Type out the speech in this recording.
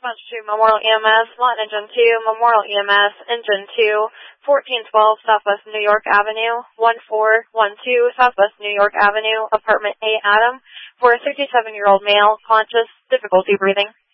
dispatch to Memorial EMS, Lot Engine 2, Memorial EMS, Engine 2, 1412 Southwest New York Avenue, 1412 Southwest New York Avenue, Apartment A, Adam, for a 67-year-old male, conscious, difficulty breathing.